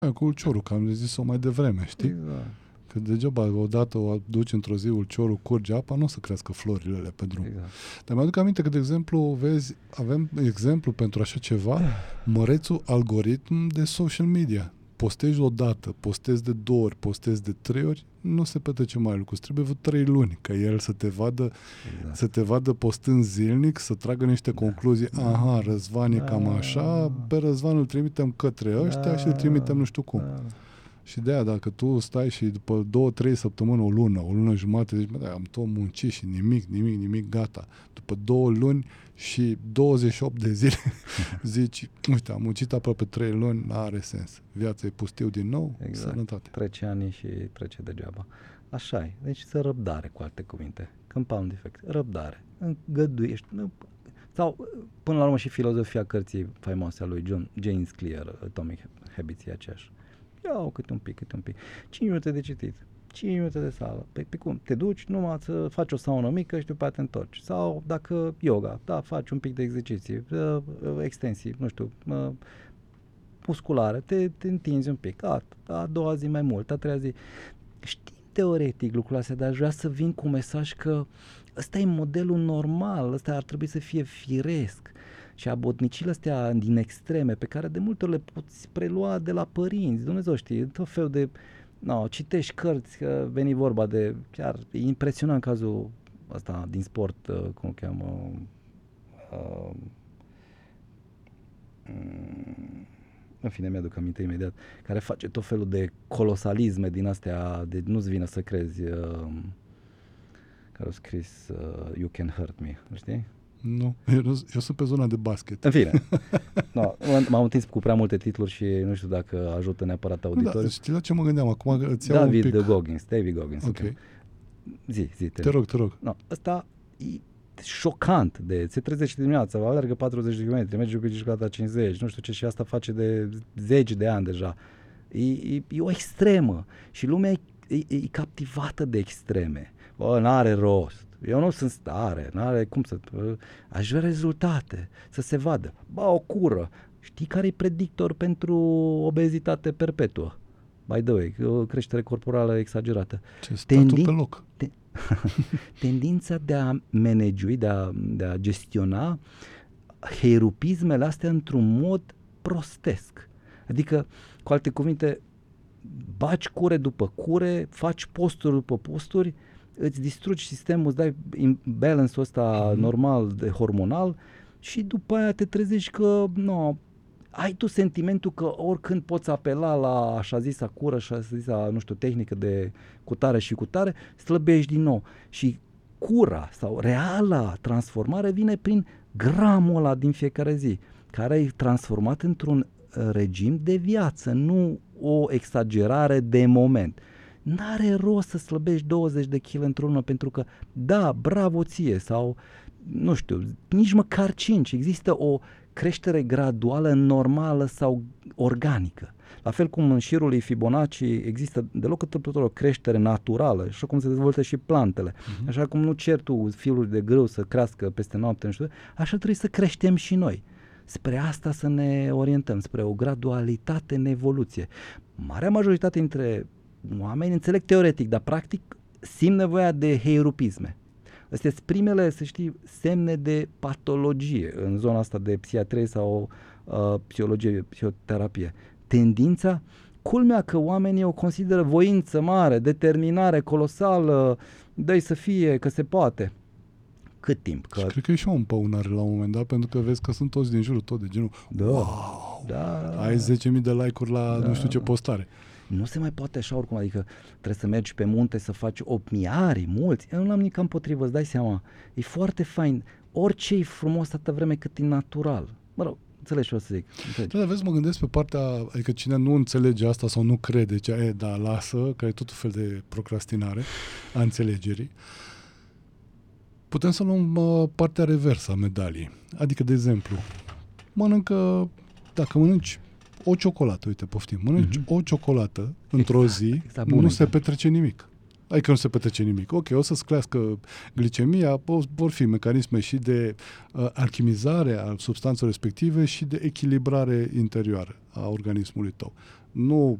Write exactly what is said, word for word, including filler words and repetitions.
Cu ulciorul, că am zis-o mai devreme, știi? Exact. Că degeaba odată o duci într-o zi, ulciorul curge apa, nu o să crească florile alea pe drum. Exact. Dar mi-aduc aminte că, de exemplu, vezi, avem exemplu pentru așa ceva, mărețul algoritm de social media. Postezi odată, postezi de două ori, postezi de trei ori, nu se petrece mai lucru. Trebuie vreo trei luni ca el să te vadă, Exact. să te vadă postând zilnic, să tragă niște concluzii. Aha, Răzvan e Da. cam așa, pe Răzvan îl trimitem către ăștia Da. și îl trimitem nu știu cum. Da. Și de aia, dacă tu stai și după două, trei săptămâni, o lună, o lună jumate, zici, da, am tot muncit și nimic, nimic, nimic, gata. După două luni și douăzeci și opt de zile, zici, uite, am muncit aproape trei luni, n-are sens. Viața e pustiu din nou, Exact. sănătate. Trece ani și trece degeaba. Așa e. Deci să răbdare, cu alte cuvinte. Compound effect. Răbdare. Îngăduiești. Sau, până la urmă, și filozofia cărții faimoase a lui John, James Clear, Atomic Habits, e aceeași. Ia-o câte un pic, câte un pic. cinci minute de citit, cinci minute de sală. Pe, pe cum? Te duci numai să faci o saună mică și după aia te întorci. Sau dacă yoga, da, faci un pic de exerciții, extensii, nu știu, musculare, te, te întinzi un pic. A, a doua zi mai mult, a treia zi. Știi teoretic lucrul astea, dar aș vrea să vin cu un mesaj că ăsta e modelul normal, ăsta ar trebui să fie firesc. Și abotnicile astea din extreme, pe care de multe ori le poți prelua de la părinți, Dumnezeu știe, tot fel de, no, citești cărți, că veni vorba de, chiar e impresionant cazul ăsta din sport, uh, cum îl cheamă, uh, um, în fine, mi-aduc aminte imediat, care face tot felul de colosalisme din astea, de nu-ți vină să crezi, uh, care au scris uh, You Can Hurt Me, știi? Nu, eu, eu sunt pe zona de basket. În fine, no, m-am întins cu prea multe titluri și nu știu dacă ajută neapărat auditorii. Da, știi la ce mă gândeam acum? Îți iau David un pic... Goggins, David Goggins. Ok. Zi, zi. Te, te rog, te rog. No, ăsta e șocant de, se trezește dimineața, alergă patruzeci de kilometri, merge cu bicicleta cincizeci, nu știu ce, și asta face de zeci de ani deja. E, e, e o extremă și lumea e, e, e captivată de extreme. Bă, n-are rost. Eu nu sunt stare, n-are cum să... Aș vrea rezultate, să se vadă. Ba, o cură. Știi care e predictor pentru obezitate perpetuă? By the way, o creștere corporală exagerată. Ce statul Tendin- pe loc. Te- Tendința de a managui, de a, de a gestiona heirupismele astea într-un mod prostesc. Adică, cu alte cuvinte, baci cure după cure, faci posturi după posturi, îți distrugi sistemul, îți dai balance-ul ăsta mm-hmm. normal de hormonal și după aia te trezești că no, ai tu sentimentul că oricând poți apela la așa zisa cură, așa zisa, nu știu, tehnică de cutare și cutare, slăbești din nou. Și cura sau reala transformare vine prin gramul ăla din fiecare zi, care e transformat într-un regim de viață, nu o exagerare de moment. N-are rost să slăbești douăzeci de kilograme într-o lună pentru că, da, bravo ție, sau, nu știu, nici măcar cinci. Există o creștere graduală, normală sau organică. La fel cum în șirul lui Fibonacci există deloc întâmplător o creștere naturală, așa cum se dezvoltă și plantele. Uh-huh. Așa cum nu ceri tu fiul de grâu să crească peste noapte, nu știu, așa trebuie să creștem și noi. Spre asta să ne orientăm, spre o gradualitate în evoluție. Marea majoritate dintre oameni înțeleg teoretic, dar practic simt nevoia de heirupisme. Astea sunt primele, să știi, semne de patologie în zona asta de psihiatrie sau uh, psihologie, psihoterapie. Tendința, culmea că oamenii o consideră voință mare, determinare colosală, dă-i să fie, că se poate. Cât timp? Că... Și cred că e și o împăunare la un moment dat, pentru că vezi că sunt toți din jurul tot de genul da. Wow! Da. Ai zece mii de like-uri la da. nu știu ce postare. Nu se mai poate așa oricum, adică trebuie să mergi pe munte să faci opt mii ari, mulți. Eu nu am nici împotrivă, îți dai seama. E foarte fain. Orice e frumos atâta vreme cât e natural. Mă rog, înțelegi ce o să zic. Da, dar vezi, mă gândesc pe partea, adică cine nu înțelege asta sau nu crede, ce e, da, lasă, că e tot un fel de procrastinare a înțelegerii. Putem să luăm uh, partea reversă a medaliei. Adică, de exemplu, mănâncă, dacă mănânci o ciocolată, uite, poftim, mănânci mm-hmm. o ciocolată într-o exact, zi, exact, nu se petrece nimic. Adică nu se petrece nimic. Ok, o să-ți crească glicemia, vor fi mecanisme și de uh, alchimizare a substanțelor respective și de echilibrare interioară a organismului tău. nu